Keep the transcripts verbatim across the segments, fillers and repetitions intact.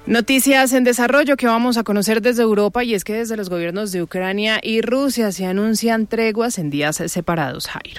Noticias en desarrollo que vamos a conocer desde Europa, y es que desde los gobiernos de Ucrania y Rusia se anuncian treguas en días separados, Jairo.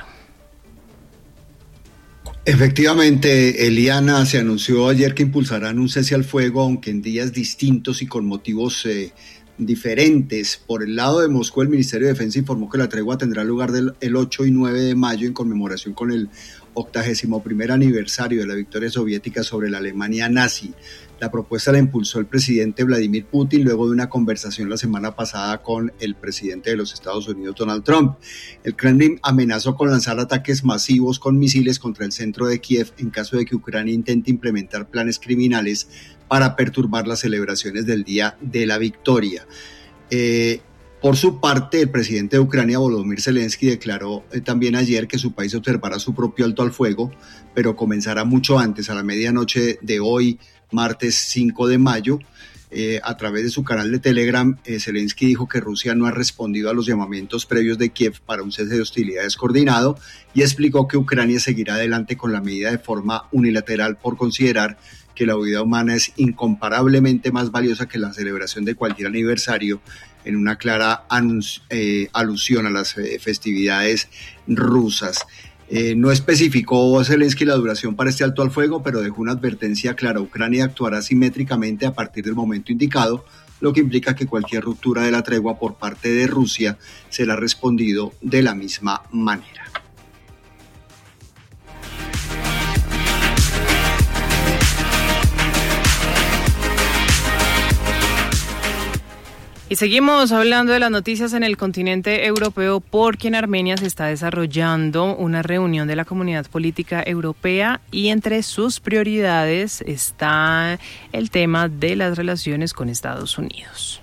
Efectivamente, Eliana, se anunció ayer que impulsarán un cese al fuego, aunque en días distintos y con motivos eh, diferentes. Por el lado de Moscú, el Ministerio de Defensa informó que la tregua tendrá lugar del, el ocho y nueve de mayo en conmemoración con el octagésimo primer aniversario de la victoria soviética sobre la Alemania nazi. La propuesta la impulsó el presidente Vladimir Putin luego de una conversación la semana pasada con el presidente de los Estados Unidos, Donald Trump. El Kremlin amenazó con lanzar ataques masivos con misiles contra el centro de Kiev en caso de que Ucrania intente implementar planes criminales para perturbar las celebraciones del Día de la Victoria. Eh, Por su parte, el presidente de Ucrania, Volodymyr Zelensky, declaró eh, también ayer que su país observará su propio alto al fuego, pero comenzará mucho antes, a la medianoche de hoy, martes cinco de mayo. Eh, a través de su canal de Telegram, eh, Zelensky dijo que Rusia no ha respondido a los llamamientos previos de Kiev para un cese de hostilidades coordinado y explicó que Ucrania seguirá adelante con la medida de forma unilateral por considerar que la vida humana es incomparablemente más valiosa que la celebración de cualquier aniversario, en una clara anunci- eh, alusión a las eh, festividades rusas. Eh, no especificó Zelensky la duración para este alto al fuego, pero dejó una advertencia clara: Ucrania actuará simétricamente a partir del momento indicado, lo que implica que cualquier ruptura de la tregua por parte de Rusia será respondido de la misma manera. Y seguimos hablando de las noticias en el continente europeo, porque en Armenia se está desarrollando una reunión de la Comunidad Política Europea y entre sus prioridades está el tema de las relaciones con Estados Unidos.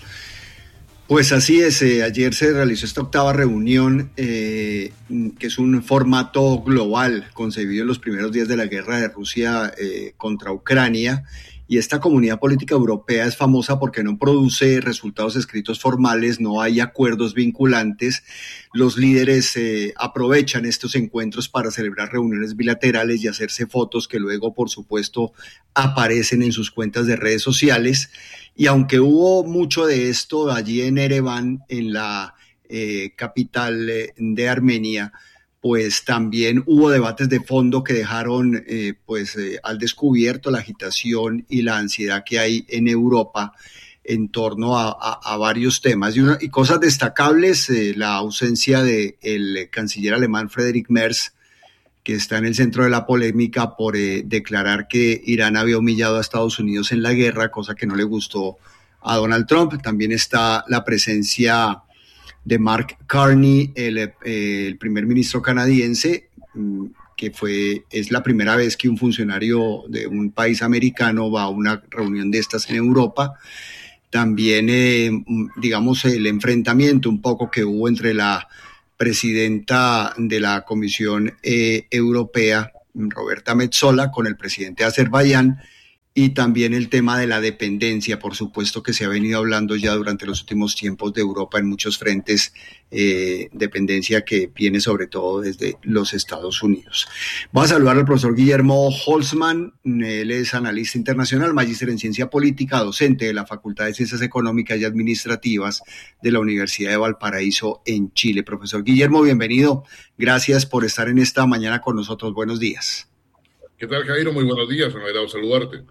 Pues así es, eh, ayer se realizó esta octava reunión, eh, que es un formato global concebido en los primeros días de la guerra de Rusia eh, contra Ucrania. Y esta Comunidad Política Europea es famosa porque no produce resultados escritos formales, no hay acuerdos vinculantes. Los líderes eh, aprovechan estos encuentros para celebrar reuniones bilaterales y hacerse fotos que luego, por supuesto, aparecen en sus cuentas de redes sociales. Y aunque hubo mucho de esto allí en Ereván, en la eh, capital eh, de Armenia, pues también hubo debates de fondo que dejaron eh, pues eh, al descubierto la agitación y la ansiedad que hay en Europa en torno a, a, a varios temas. Y, una, y cosas destacables, eh, la ausencia del canciller alemán Friedrich Merz, que está en el centro de la polémica por eh, declarar que Irán había humillado a Estados Unidos en la guerra, cosa que no le gustó a Donald Trump. También está la presencia de Mark Carney, el, eh, el primer ministro canadiense, que fue es la primera vez que un funcionario de un país americano va a una reunión de estas en Europa. También, eh, digamos, el enfrentamiento un poco que hubo entre la presidenta de la Comisión eh, Europea, Roberta Metsola, con el presidente de Azerbaiyán, y también el tema de la dependencia, por supuesto, que se ha venido hablando ya durante los últimos tiempos de Europa en muchos frentes, eh, dependencia que viene sobre todo desde los Estados Unidos. Voy a saludar al profesor Guillermo Holzman. Él es analista internacional, magíster en ciencia política, docente de la Facultad de Ciencias Económicas y Administrativas de la Universidad de Valparaíso en Chile. Profesor Guillermo, bienvenido. Gracias por estar en esta mañana con nosotros. Buenos días. ¿Qué tal, Jairo? Muy buenos días. Me ha dado saludarte.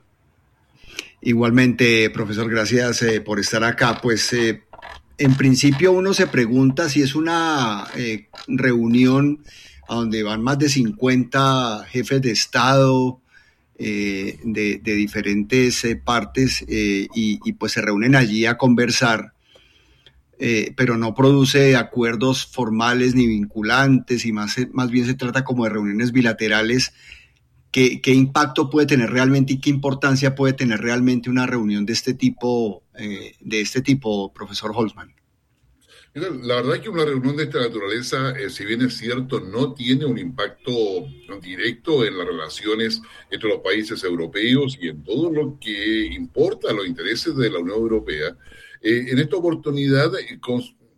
Igualmente, profesor, gracias eh, por estar acá. Pues eh, en principio uno se pregunta si es una eh, reunión a donde van más de cincuenta jefes de Estado eh, de, de diferentes eh, partes eh, y, y pues se reúnen allí a conversar, eh, pero no produce acuerdos formales ni vinculantes, y más, más bien se trata como de reuniones bilaterales. ¿Qué, qué impacto puede tener realmente y qué importancia puede tener realmente una reunión de este tipo, eh, de este tipo, profesor Holzman? Mira, la verdad es que una reunión de esta naturaleza, eh, si bien es cierto, no tiene un impacto directo en las relaciones entre los países europeos y en todo lo que importa a los intereses de la Unión Europea. Eh, en esta oportunidad eh, con,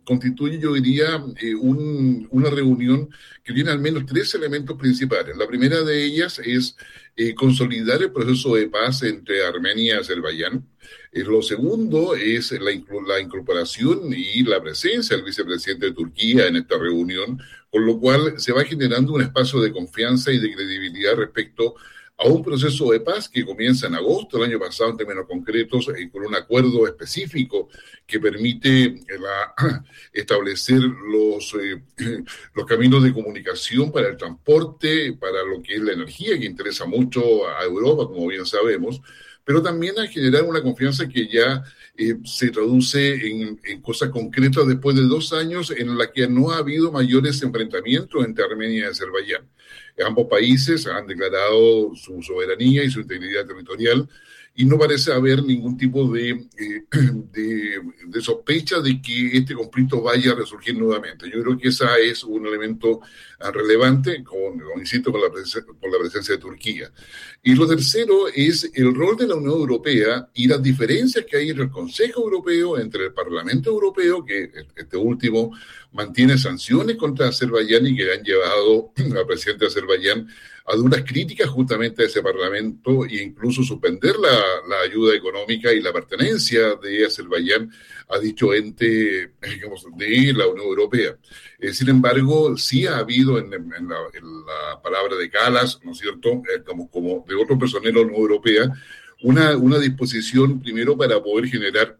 constituye, yo diría, eh, un, una reunión que tiene al menos tres elementos principales. La primera de ellas es eh, consolidar el proceso de paz entre Armenia y Azerbaiyán. Eh, lo segundo es la, la incorporación y la presencia del vicepresidente de Turquía en esta reunión, con lo cual se va generando un espacio de confianza y de credibilidad respecto a un proceso de paz que comienza en agosto del año pasado, en términos concretos, eh, con un acuerdo específico que permite eh, la, establecer los, eh, los caminos de comunicación para el transporte, para lo que es la energía, que interesa mucho a Europa, como bien sabemos, pero también a generar una confianza que ya eh, se traduce en, en cosas concretas después de dos años en la que no ha habido mayores enfrentamientos entre Armenia y Azerbaiyán. Ambos países han declarado su soberanía y su integridad territorial y no parece haber ningún tipo de, eh, de, de sospecha de que este conflicto vaya a resurgir nuevamente. Yo creo que ese es un elemento relevante, con, con, insisto, con la, presencia, con la presencia de Turquía. Y lo tercero es el rol de la Unión Europea y las diferencias que hay entre el Consejo Europeo, entre el Parlamento Europeo, que este último mantiene sanciones contra Azerbaiyán y que han llevado al presidente de Azerbaiyán a duras críticas justamente a ese Parlamento e incluso suspender la, la ayuda económica y la pertenencia de Azerbaiyán a dicho ente, digamos, de la Unión Europea. Eh, sin embargo, sí ha habido en, en, la, en la palabra de Kallas, ¿no es cierto?, eh, como, como de otros personeros de la Unión Europea, una, una disposición primero para poder generar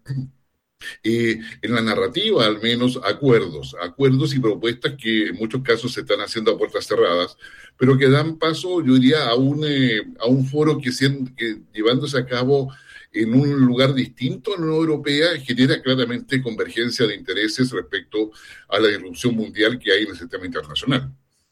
Eh, en la narrativa al menos acuerdos, acuerdos y propuestas que en muchos casos se están haciendo a puertas cerradas, pero que dan paso, yo diría, a un, eh, a un foro que, que llevándose a cabo en un lugar distinto a la Unión Europea genera claramente convergencia de intereses respecto a la disrupción mundial que hay en el sistema internacional.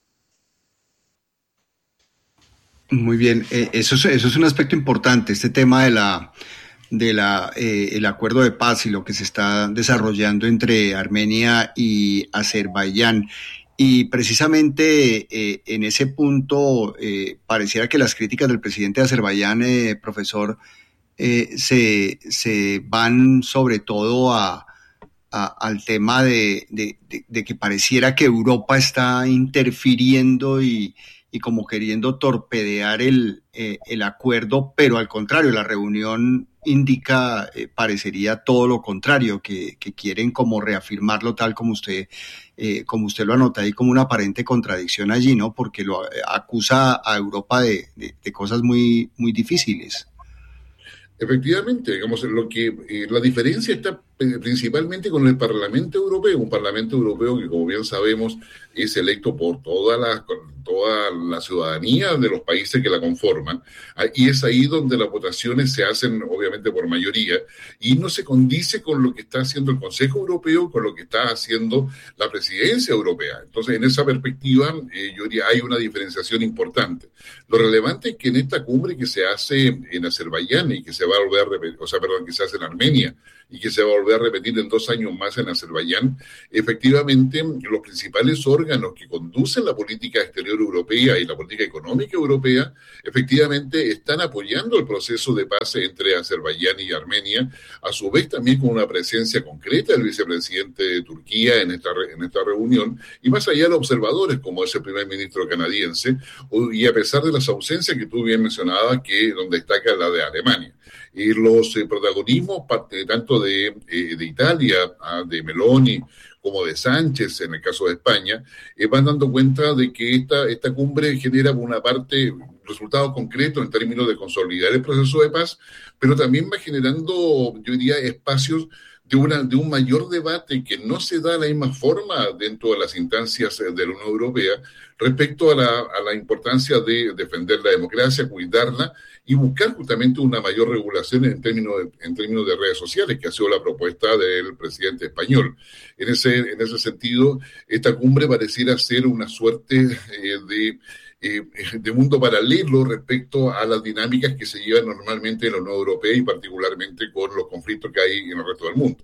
Muy bien, eh, eso, es, eso es un aspecto importante, este tema de la de la eh, el acuerdo de paz y lo que se está desarrollando entre Armenia y Azerbaiyán. Y precisamente eh, en ese punto eh, pareciera que las críticas del presidente de Azerbaiyán, eh, profesor, eh, se, se van sobre todo a, a, al tema de, de, de, de que pareciera que Europa está interfiriendo y y como queriendo torpedear el, eh, el acuerdo, pero al contrario, la reunión indica, eh, parecería todo lo contrario, que, que quieren como reafirmarlo tal como usted, eh, como usted lo anota ahí, como una aparente contradicción allí, ¿no? Porque lo acusa a Europa de, de, de cosas muy, muy difíciles. Efectivamente, digamos, lo que eh, la diferencia está principalmente con el Parlamento Europeo, un Parlamento Europeo que, como bien sabemos, es electo por toda la, toda la ciudadanía de los países que la conforman, y es ahí donde las votaciones se hacen, obviamente, por mayoría, y no se condice con lo que está haciendo el Consejo Europeo, con lo que está haciendo la Presidencia Europea. Entonces, en esa perspectiva, eh, yo diría, hay una diferenciación importante. Lo relevante es que en esta cumbre que se hace en Azerbaiyán y que se va a volver a repetir, o sea, perdón, que se hace en Armenia, y que se va a volver a repetir en dos años más en Azerbaiyán, efectivamente los principales órganos que conducen la política exterior europea y la política económica europea, efectivamente están apoyando el proceso de paz entre Azerbaiyán y Armenia, a su vez también con una presencia concreta del vicepresidente de Turquía en esta, en esta reunión, y más allá de los observadores, como es el primer ministro canadiense, y a pesar de las ausencias que tú bien mencionabas, que donde destaca la de Alemania. Y los eh, protagonismos parte, tanto de, eh, de Italia, de Meloni, como de Sánchez, en el caso de España, eh, van dando cuenta de que esta, esta cumbre genera una parte, resultados concretos en términos de consolidar el proceso de paz, pero también va generando, yo diría, espacios de, una, de un mayor debate que no se da de la misma forma dentro de las instancias de la Unión Europea respecto a la, a la importancia de defender la democracia, cuidarla y buscar justamente una mayor regulación en términos de, en términos de redes sociales, que ha sido la propuesta del presidente español. En ese, en ese sentido, esta cumbre pareciera ser una suerte eh, de, eh, de mundo paralelo respecto a las dinámicas que se llevan normalmente en la Unión Europea y particularmente con los conflictos que hay en el resto del mundo.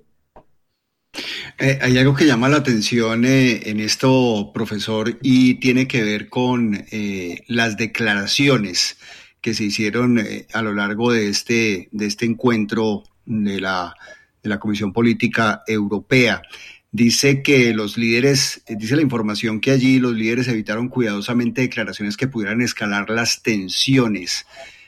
Eh, hay algo que llama la atención eh, en esto, profesor, y tiene que ver con eh, las declaraciones que se hicieron eh, a lo largo de este, de este encuentro de la, de la Comisión Política Europea. dice que los líderes, dice la información que allí los líderes evitaron cuidadosamente declaraciones que pudieran escalar las tensiones.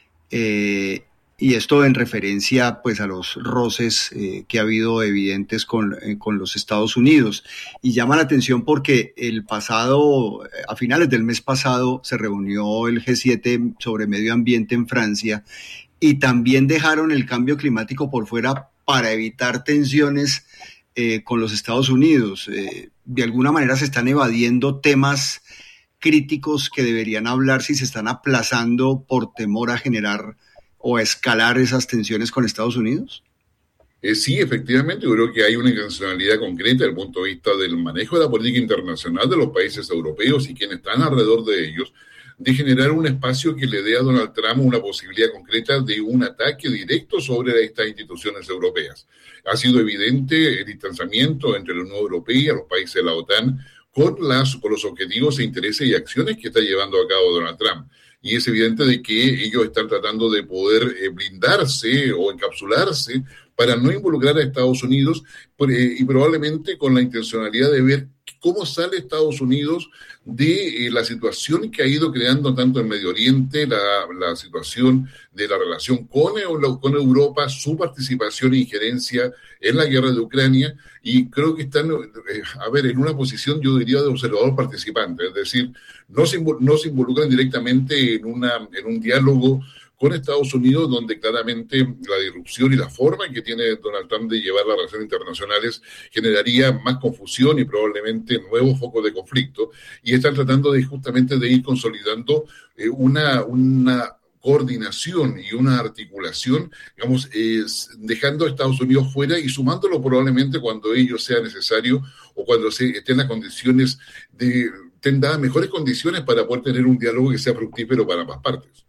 Eh, y esto en referencia pues a los roces eh, que ha habido evidentes con, eh, con los Estados Unidos. Y llama la atención porque el pasado, a finales del mes pasado, se reunió el G siete sobre medio ambiente en Francia y también dejaron el cambio climático por fuera para evitar tensiones eh, con los Estados Unidos. Eh, de alguna manera se están evadiendo temas críticos que deberían hablar si se están aplazando por temor a generar o a escalar esas tensiones con Estados Unidos? Eh, sí, efectivamente, yo creo que hay una intencionalidad concreta desde el punto de vista del manejo de la política internacional de los países europeos y quienes están alrededor de ellos, de generar un espacio que le dé a Donald Trump una posibilidad concreta de un ataque directo sobre estas instituciones europeas. Ha sido evidente el distanciamiento entre la Unión Europea y los países de la OTAN con, las, con los objetivos e intereses y acciones que está llevando a cabo Donald Trump. Y es evidente de que ellos están tratando de poder eh, blindarse o encapsularse para no involucrar a Estados Unidos eh, y probablemente con la intencionalidad de ver cómo sale Estados Unidos de eh, la situación que ha ido creando tanto en Medio Oriente, la, la situación de la relación con, con Europa, su participación e injerencia en la guerra de Ucrania, y creo que están, eh, a ver, en una posición, yo diría, de observador participante, es decir, no se, no se involucran directamente en, una, en un diálogo con Estados Unidos, donde claramente la disrupción y la forma en que tiene Donald Trump de llevar las relaciones internacionales generaría más confusión y probablemente nuevos focos de conflicto, y están tratando de justamente de ir consolidando eh, una, una coordinación y una articulación, digamos, eh, dejando a Estados Unidos fuera y sumándolo probablemente cuando ello sea necesario o cuando se estén las condiciones de, estén dadas mejores condiciones para poder tener un diálogo que sea fructífero para ambas partes.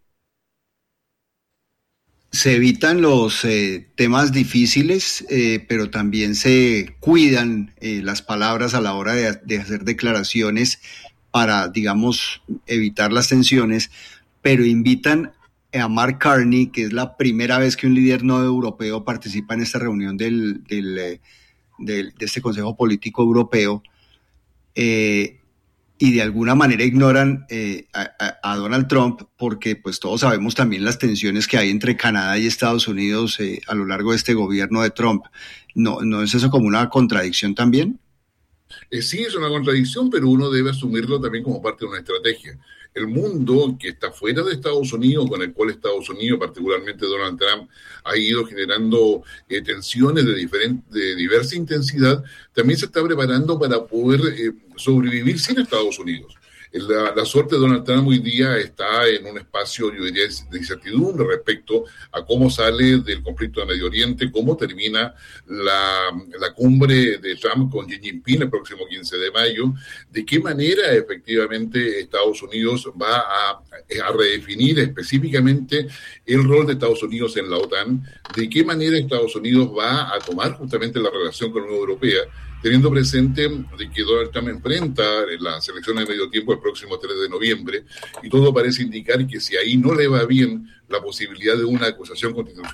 Se evitan los eh, temas difíciles, eh, pero también se cuidan eh, las palabras a la hora de, de hacer declaraciones para, digamos, evitar las tensiones, pero invitan a Mark Carney, que es la primera vez que un líder no europeo participa en esta reunión del, del, eh, del, de este Consejo Político Europeo, eh, y de alguna manera ignoran eh, a, a Donald Trump, porque pues todos sabemos también las tensiones que hay entre Canadá y Estados Unidos eh, a lo largo de este gobierno de Trump. ¿No, no es eso como una contradicción también? Eh, sí, es una contradicción, pero uno debe asumirlo también como parte de una estrategia. El mundo que está fuera de Estados Unidos, con el cual Estados Unidos, particularmente Donald Trump, ha ido generando eh, tensiones de, diferente, de diversa intensidad, también se está preparando para poder eh, sobrevivir sin Estados Unidos. La, la suerte de Donald Trump hoy día está en un espacio, yo diría, de incertidumbre respecto a cómo sale del conflicto de Medio Oriente, cómo termina la, la cumbre de Trump con Xi Jinping el próximo quince de mayo, de qué manera efectivamente Estados Unidos va a, a redefinir específicamente el rol de Estados Unidos en la OTAN, de qué manera Estados Unidos va a tomar justamente la relación con la Unión Europea, teniendo presente de que Donald Trump enfrenta las elecciones de medio tiempo el próximo tres de noviembre, y todo parece indicar que si ahí no le va bien la posibilidad de una acusación constitucional